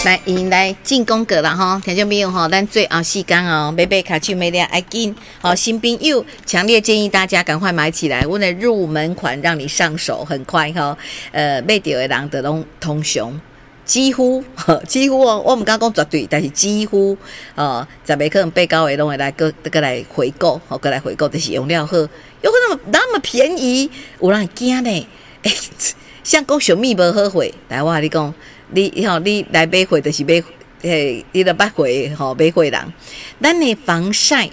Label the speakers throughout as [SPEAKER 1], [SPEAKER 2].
[SPEAKER 1] 来，因来进广告啦吼，听众朋友吼，咱最后时间哦，买卡去买了爱紧哦，新朋友强烈建议大家赶快买起来，我的入门款让你上手很快哈。买到的人的拢通常几乎哦，我唔敢讲绝对，但是几乎十个可能被高的拢会来个来回购，个来回购，就是用料好，有那么便宜，有人会惊呢。像讲小米无好货，来我跟你讲。你来买货就是买，你著捌货买货人。咱的防晒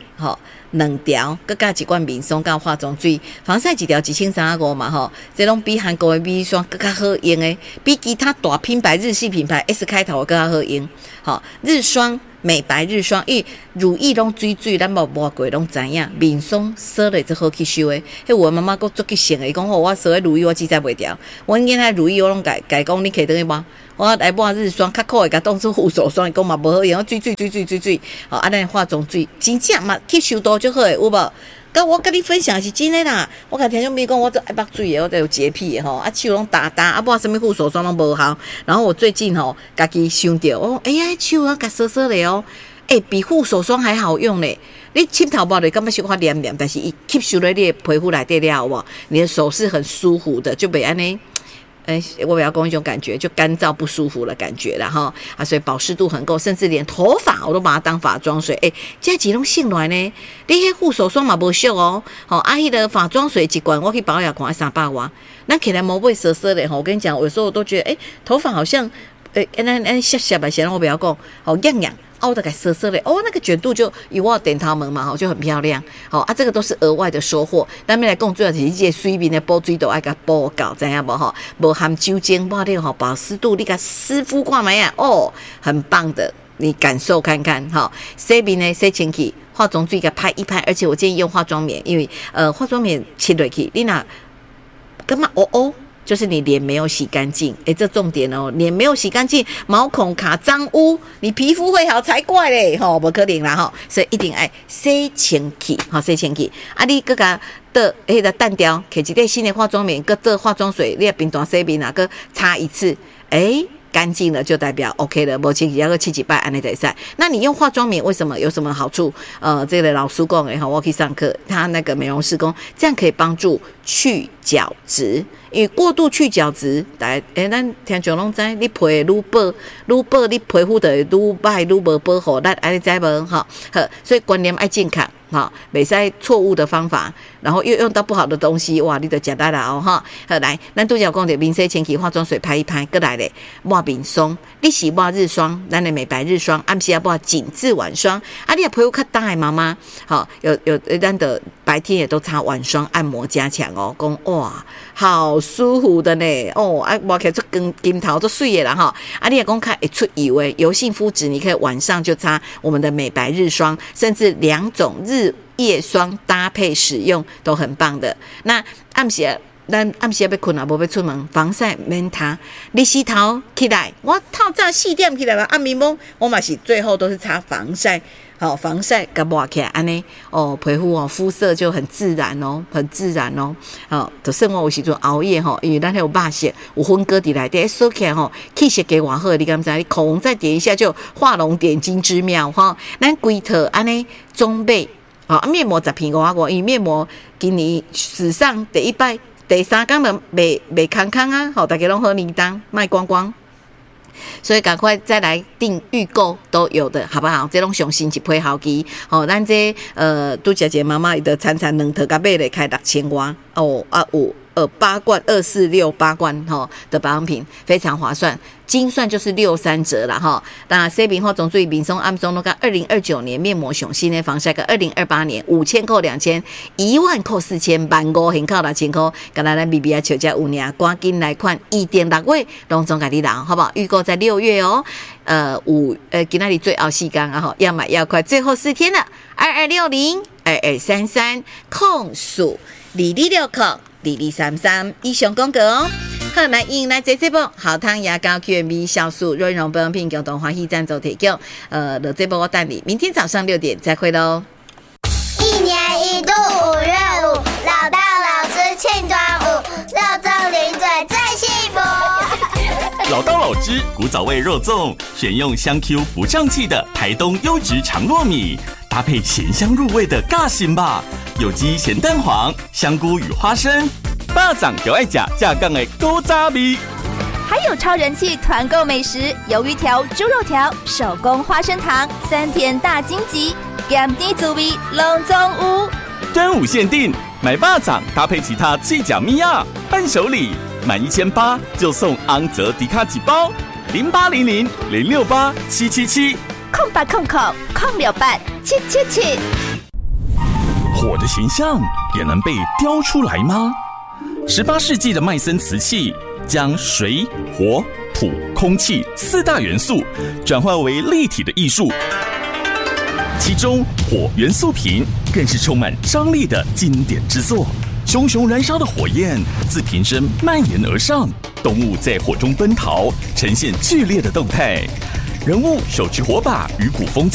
[SPEAKER 1] 2条，佮加一罐面霜，加化妆水。防晒1条1350嘛这拢比韩国的美霜更加好用的，比其他大品牌日系品牌 S 开头更加好用。日霜。美白日霜，因为乳液拢水，咱无摸过拢知影。面霜刷了最好去收的。迄我妈妈佫做去省的，伊讲我刷的乳液我记载袂掉。我今仔乳液我拢改讲，你可以等于摸。我来抹日霜，较苦的，甲当做护手霜，伊讲嘛无好用，水。咱化妆水真正嘛吸收度就好诶，有无？我跟你分享的是真的啦，我甲听众朋友讲，我都爱捌水的，我都有洁癖的手拢打，抹什么护手霜拢无效。然后我最近家己想到，手甲涩涩的哦，比护手霜还好用嘞。你浸头毛的感觉小可黏，但是伊吸收了你的皮肤内底了，好不好？你的手是很舒服的，就袂安尼。我不要讲一种感觉，就干燥不舒服的感觉了哈所以保湿度很够，甚至连头发我都把它当发妆水。这几种性来呢，你迄护手霜嘛无俗哦，迄个发妆水一罐我去保养看300瓦，那起来毛会涩涩的我跟你讲，有时候我都觉得头发好像涩的，显然我不要讲痒。凹的给涩涩的那个卷度就以我点头毛嘛就很漂亮这个都是额外的收获。咱们来讲最主要是这水面的保水都爱甲保搞，知影无无含酒精，哇你保湿度你甲湿敷看卖啊很棒的，你感受看看洗面呢洗清气，化妆水给拍一拍，而且我建议用化妆棉，因为化妆棉切落去，你若干嘛就是你脸没有洗干净，这重点脸没有洗干净，毛孔卡脏污，你皮肤会好才怪嘞，不可能啦所以一定爱洗清气，洗清气。你各个的迄个淡掉，摕一个新的化妆棉，搁做化妆水，你也平常洗面啊，搁擦一次，干净了就代表 OK 了，无清洗要个7-8摆安尼才使。那你用化妆棉为什么有什么好处？这个老师讲的我去上课，他那个美容师讲，这样可以帮助去角质，因为过度去角质，咱听众拢知，你皮愈薄，你皮肤就会愈歹愈无保护，咱安尼知无所以观念要正确。袂使错误的方法，然后又用到不好的东西，哇！你就吃力啦好，来，咱拄则讲的面洗清气，化妆水拍一拍，过来咧抹面霜，你是抹日霜，咱的美白日霜，暗时要抹紧致晚霜，你也皮肤较大的妈妈，有咱的白天也都擦晚霜按摩加强讲哇，好舒服的呢抹起来做金头做水的啦你也讲较会出油的油性肤质，你可以晚上就擦我们的美白日霜，甚至2种日夜霜搭配使用都很棒的。那暗时要困啊，无要出门，防晒免擦。你洗头起来，我透早4点起来嘛，暗暝蒙我嘛是最后都是擦防晒。防晒甲抹起来安尼皮肤肤色就很自然很自然就算我有时阵熬夜因为咱有肉色有分割伫内底收起来气色加偌好，你敢知？你口红再点一下就画龙点睛之妙咱规套安尼装备面膜10片500块，因为面膜今年史上第一摆第3天就卖空空啊大家拢好年当卖光光。所以赶快再来订预购都有的，好不好？这种上新一批好机咱这拄则一个妈妈伊就惨2套甲买咧开6000外有8罐2468罐的保养品，非常划算，精算就是63折啦那洗面化妆水面霜暗霜都甲2029年面膜上新的防晒，甲2028年5000扣2000 10000扣4000 15000现扣6000块，敢若咱 BBI 笑遮有呢，赶紧来款1.6月拢总甲你留，好不好？预购在6月今仔日最后时间要买要快，最后4天了，22602233控诉22602233以上广告好，来迎来这部好汤牙膏 QMB 酵素润溶保养品共同欢喜赞助提供的这部我等你明天早上6点再会咯。
[SPEAKER 2] 1年1度5月5，老大老师庆端午，6中零嘴最幸福。
[SPEAKER 3] 老道老汁古早味肉粽，选用香 Q 不胀气的台东优质长糯米，搭配咸香入味的尬心吧，有机咸蛋黄、香菇与花生，巴掌就爱吃架杠的古早味。
[SPEAKER 4] 还有超人气团购美食，鱿鱼条、猪肉条、手工花生糖、3甜大荆棘，咸甜滋味拢总有。
[SPEAKER 3] 端午限定，买巴掌搭配其他脆角米亚伴手礼，满1800就送昂泽迪卡几包，0800-068-777。
[SPEAKER 4] 0800-068-777。
[SPEAKER 3] 火的形象也能被雕出来吗？18世纪的麦森瓷器将水、火、土、空气4大元素转换为立体的艺术，其中火元素瓶更是充满张力的经典之作。熊熊燃烧的火焰自瓶身蔓延而上，动物在火中奔逃，呈现剧烈的动态。人物手持火把与鼓风